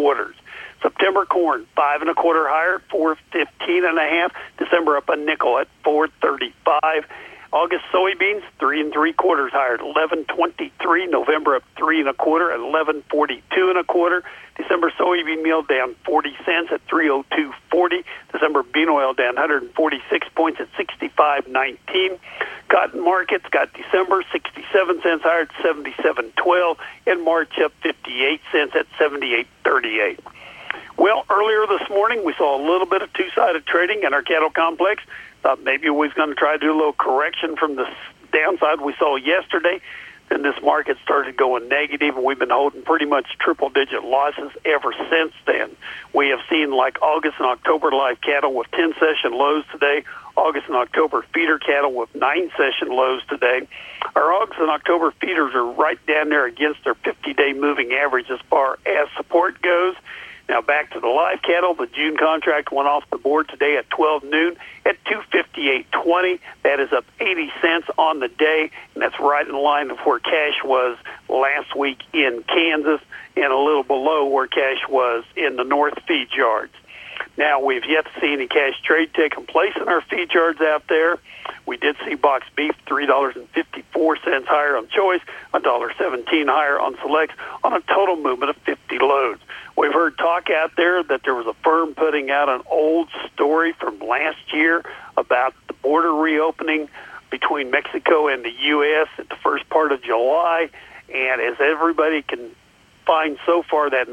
3.75. September corn, 5 1/4 higher, 4.15 1/2. December up a nickel at 4.35. August soybeans, 3 3/4 higher, 11.23. November up 3 1/4 at 11.42 1/4. December soybean meal down 40 cents at 302.40. December bean oil down 146 points at 65.19. Cotton markets got December 67 cents higher at 77.12, and March up 58 cents at 78.38. Well, earlier this morning we saw a little bit of two-sided trading in our cattle complex. Thought maybe we was going to try to do a little correction from the downside we saw yesterday. Then this market started going negative, and we've been holding pretty much triple-digit losses ever since then. We have seen like August and October live cattle with 10-session lows today, August and October feeder cattle with 9-session lows today. Our August and October feeders are right down there against their 50-day moving average as far as support goes. Now back to the live cattle. The June contract went off the board today at 12 noon at 258.20. That is up 80 cents on the day, and that's right in line with where cash was last week in Kansas and a little below where cash was in the North feed yards. Now, we've yet to see any cash trade taking place in our feed yards out there. We did see box beef $3.54 higher on choice, $1.17 higher on selects, on a total movement of 50 loads. We've heard talk out there that there was a firm putting out an old story from last year about the border reopening between Mexico and the U.S. at the first part of July. And as everybody can find so far, that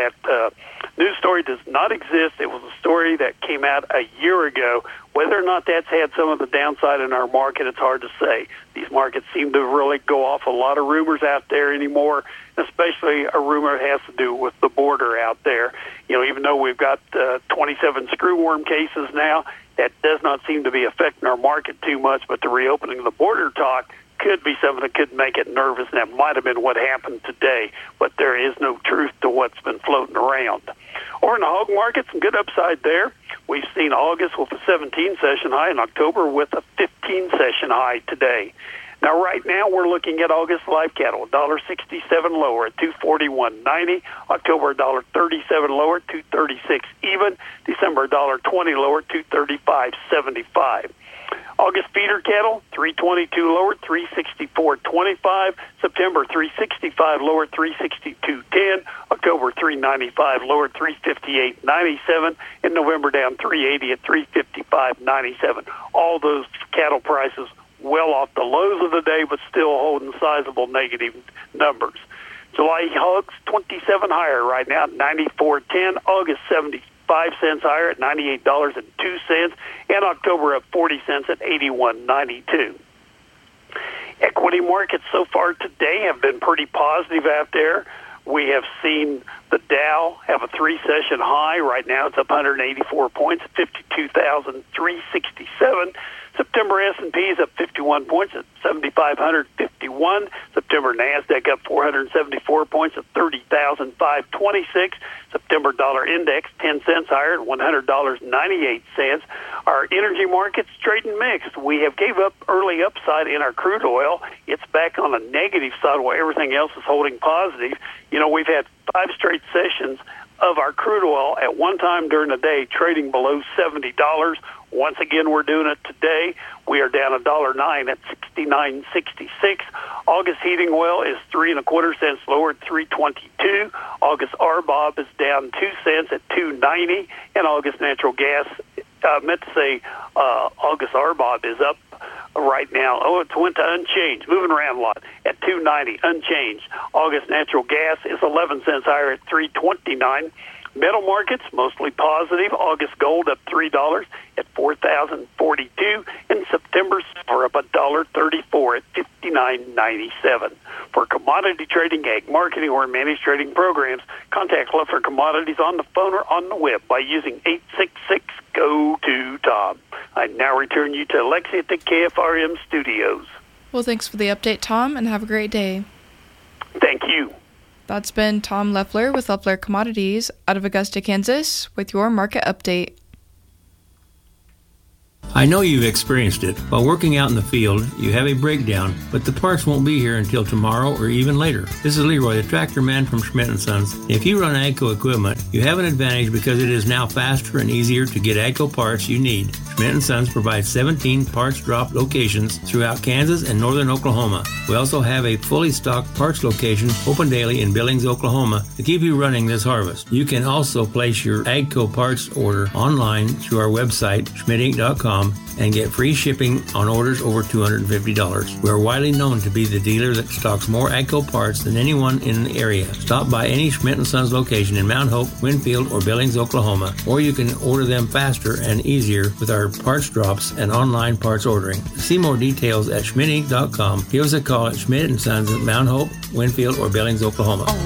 news story does not exist. It was a story that came out a year ago. Whether or not that's had some of the downside in our market, it's hard to say. These markets seem to really go off a lot of rumors out there anymore, especially a rumor that has to do with the border out there. You know, even though we've got 27 screwworm cases now, that does not seem to be affecting our market too much, but the reopening of the border talk could be something that could make it nervous, and that might have been what happened today, but there is no truth to what's been floating around. Over in the hog market, some good upside there. We've seen August with a 17-session high and October with a 15-session high today. Now, right now, we're looking at August live cattle, $1.67 lower at $241.90. October, $1.37 lower, $236 even. December, $1.20 lower, $235.75. August feeder cattle, $322 lower, $364.25. September, $365 lower, $362.10. October, $395 lower, $358.97. And November down $380 at $355.97. All those cattle prices well off the lows of the day, but still holding sizable negative numbers. July hogs, 27 higher right now, $94.10. August, 75 cents higher at $98.02, and October up 40 cents at $81.92. Equity markets so far today have been pretty positive out there. We have seen the Dow have a 3-session high. Right now it's up 184 points at 52,367. September S&P is up 51 points at 7,551. September NASDAQ up 474 points at 30,526. September dollar index 10 cents higher at $100.98. Our energy markets trading mixed. We have gave up early upside in our crude oil. It's back on the negative side while everything else is holding positive. You know, we've had 5 straight sessions of our crude oil at one time during the day trading below $70. Once again, we're doing it today. We are down $1.09 at $69.66. August heating oil is 3 1/4 cents lower at $3.22. August RBOB is down 2 cents at $2.90, and August natural gas. August RBOB is up right now. Oh, it went to unchanged, moving around a lot at $2.90, unchanged. August natural gas is 11 cents higher at $3.29. Metal markets mostly positive. August gold up $3 at $4,042, and September silver up $1.34 at $59.97. For commodity trading, ag marketing, or managed trading programs, contact Leffler Commodities on the phone or on the web by using 866-GO-TO-TOM. I now return you to Alexi at the KFRM studios. Well, thanks for the update, Tom, and have a great day. Thank you. That's been Tom Leffler with Leffler Commodities out of Augusta, Kansas, with your market update. I know you've experienced it. While working out in the field, you have a breakdown, but the parts won't be here until tomorrow or even later. This is Leroy, the tractor man from Schmidt & Sons. If you run AGCO equipment, you have an advantage because it is now faster and easier to get AGCO parts you need. Schmidt & Sons provides 17 parts drop locations throughout Kansas and northern Oklahoma. We also have a fully stocked parts location open daily in Billings, Oklahoma to keep you running this harvest. You can also place your AGCO parts order online through our website, schmidtinc.com, and get free shipping on orders over $250. We are widely known to be the dealer that stocks more AGCO parts than anyone in the area. Stop by any Schmidt & Sons location in Mount Hope, Winfield, or Billings, Oklahoma, or you can order them faster and easier with our parts drops and online parts ordering. To see more details at schmidtinc.com. Give us a call at Schmidt & Sons at Mount Hope, Winfield, or Billings, Oklahoma.